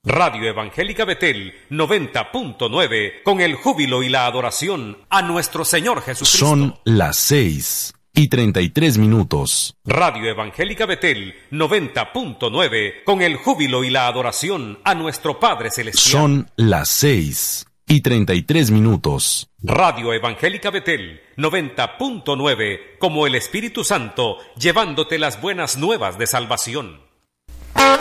Radio Evangélica Betel 90.9, con el júbilo y la adoración a nuestro Señor Jesucristo. Son las 6:33. Radio Evangélica Betel 90.9, con el júbilo y la adoración a nuestro Padre Celestial. Son las 6:33. Radio Evangélica Betel 90.9, como el Espíritu Santo, llevándote las buenas nuevas de salvación.